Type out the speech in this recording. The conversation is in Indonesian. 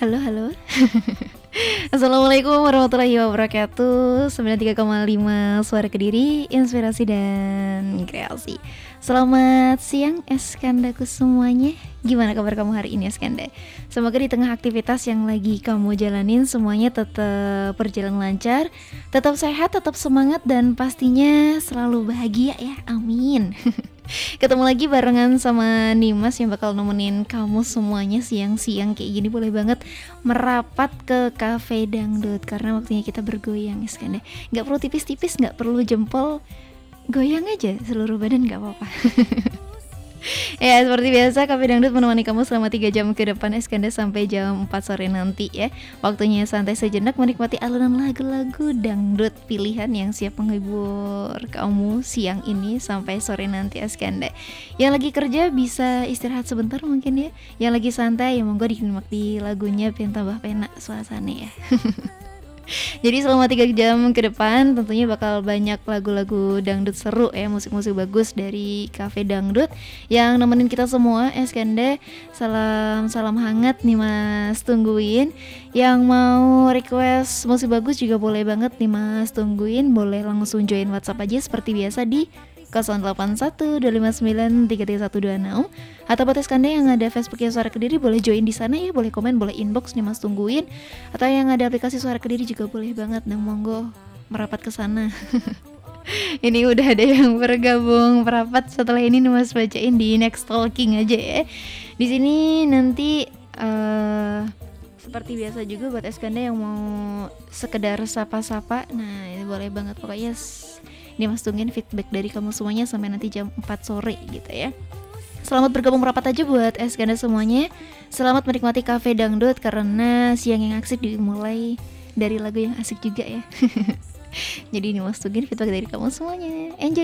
Halo, halo. Assalamualaikum warahmatullahi wabarakatuh. 93,5 Suara Kediri, inspirasi dan kreasi. Selamat siang Eskandaku semuanya. Gimana kabar kamu hari ini Eskanda? Semoga di tengah aktivitas yang lagi kamu jalanin semuanya tetap berjalan lancar, tetap sehat, tetap semangat, dan pastinya selalu bahagia ya. Amin. Ketemu lagi barengan sama Nimas yang bakal nemenin kamu semuanya siang-siang kayak gini. Boleh banget merapat ke Cafe Dangdut karena waktunya kita bergoyang Iskanda. Gak perlu tipis-tipis, gak perlu jempol, goyang aja seluruh badan gak apa-apa. Ya seperti biasa Cafe Dangdut menemani kamu selama 3 jam ke depan Eskanda sampai jam 4 sore nanti ya. Waktunya santai sejenak menikmati alunan lagu-lagu dangdut pilihan yang siap menghibur kamu siang ini sampai sore nanti Eskanda. Yang lagi kerja bisa istirahat sebentar mungkin ya. Yang lagi santai ya monggo dinikmati lagunya biar tambah penak suasana ya. Jadi selama 3 jam ke depan tentunya bakal banyak lagu-lagu dangdut seru ya, musik-musik bagus dari Cafe Dangdut yang nemenin kita semua. Eskanda salam hangat nih Mas, tungguin. Yang mau request musik bagus juga boleh banget nih Mas, tungguin. Boleh langsung join WhatsApp aja seperti biasa di 0812593326 atau buat Eskanda yang ada Facebooknya Suara Kediri boleh join di sana ya, boleh komen, boleh inbox nih Mas, tungguin. Atau yang ada aplikasi Suara Kediri juga boleh banget, nah monggo merapat ke sana. Ini udah ada yang bergabung merapat setelah ini nih Mas, bacain di next talking aja ya. Di sini nanti seperti biasa juga buat Eskanda yang mau sekedar sapa-sapa, nah ini boleh banget pokoknya. Ini Mas tungguin feedback dari kamu semuanya sampai nanti jam 4 sore gitu ya. Selamat bergabung merapat aja buat Eskanda semuanya. Selamat menikmati Cafe Dangdut karena siang yang asik dimulai dari lagu yang asik juga ya. Jadi ini Mas tungguin feedback dari kamu semuanya. Enjoy.